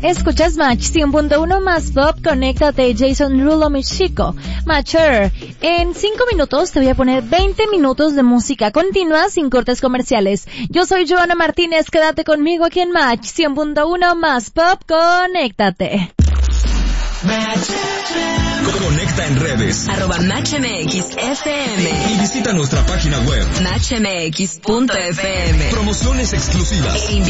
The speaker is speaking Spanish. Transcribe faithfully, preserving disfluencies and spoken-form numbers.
Escuchas Match cien punto uno más Pop, conéctate Jason Rulo, mi chico. Matcher, en cinco minutos te voy a poner veinte minutos de música continua sin cortes comerciales. Yo soy Joana Martínez, quédate conmigo aquí en Match cien punto uno más Pop, conéctate. Conecta en redes arroba Match M X F M y visita nuestra página web match m x punto f m. Promociones exclusivas E